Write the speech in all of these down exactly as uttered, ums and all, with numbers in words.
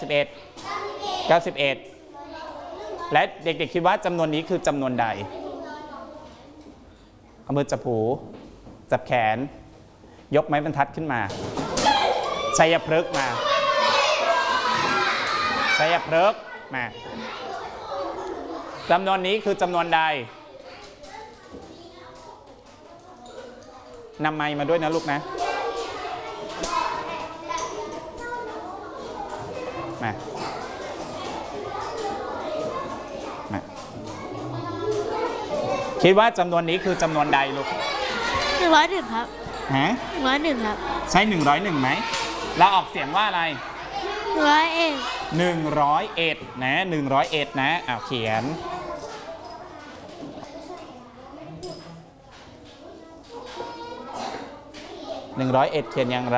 สิบเอ็ด เก้าสิบเอ็ดและเด็กๆคิดว่าจำนวนนี้คือจำนวนใดเอามือจับหูจับแขนยกไม้บรรทัดขึ้นมาชัยพฤกษ์มาชัยพฤกษ์มาจำนวนนี้คือจำนวนใดนำไมค์มาด้วยนะลูกนะมามาคิดว่าจำนวนนี้คือจำนวนใดลูกหนึ่งร้อยหนึ่งครับฮะหนึ่งร้อยหนึ่งครับใช่หนึ่งร้อยหนึ่งไหมเราออกเสียงว่าอะไรหนึ่งร้อยเอ็ดหนึ่งร้อยเอ็ดนะหนึ่งร้อยเอ็ดนะอ้าวเขียนหนึ่งร้อยเอ็ดเขียนอย่างไร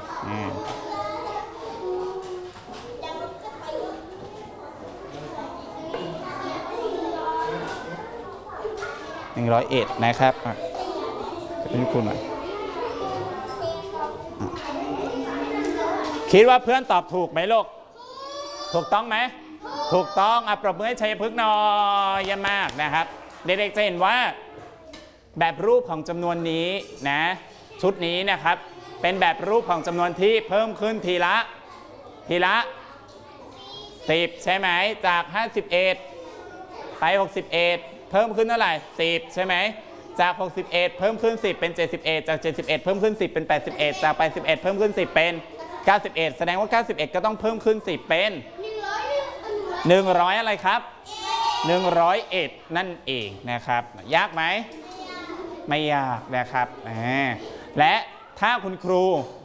หนึ่งร้อยเอ็ดนะครับจะเป็นคุณหน่อยคิดว่าเพื่อนตอบถูกไหมลูกถูกต้องไหมถูกต้องอ่ะปรบมือให้ชัยพฤกษ์หน่อยเยี่ยมมากนะครับเด็กๆจะเห็นว่าแบบรูปของจำนวนนี้นะชุดนี้นะครับเป็นแบบรูปของจำนวนที่เพิ่มขึ้นทีละทีละสิบใช่ไหมจากห้าสิบเอ็ดไปหกสิบเอ็ดเพิ่มขึ้นเท่าไหร่สิบใช่ไหมจากหกสิบเอ็ดเพิ่มขึ้นสิบเป็นเจ็ดสิบเอ็ดจากเจ็ดสิบเอ็ดเพิ่มขึ้นสิบเป็นแปดสิบเอ็ดจากแปดสิบเอ็ดเพิ่มขึ้นสิบเป็นเก้าสิบเอ็ดแสดงว่าเก้าสิบเอ็ดก็ต้องเพิ่มขึ้นสิบเป็นหนึ่งร้อยอะไรครับหนึ่งร้อยเอ็ดนั่นเองนะครับยากไหมไม่ยากนะครับและถ้าคุณครู